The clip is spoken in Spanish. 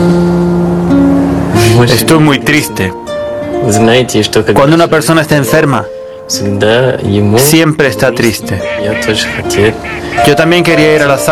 Estoy muy triste. Знаете, что когда Cuando una persona está enferma, всегда ему siempre está triste. я тоже хотел Yo también quería ir a la